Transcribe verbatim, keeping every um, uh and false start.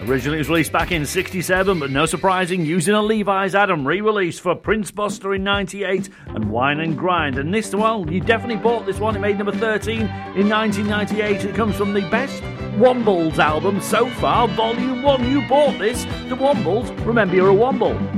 Originally it was released back in sixty-seven, but no surprising, using a Levi's Adam re-release for Prince Buster in ninety-eight and Wine and Grind. And this, well, you definitely bought this one. It made number thirteen in nineteen ninety-eight. It comes from the Best Wombles album so far, Volume one. You bought this, the Wombles. Remember, you're a Womble.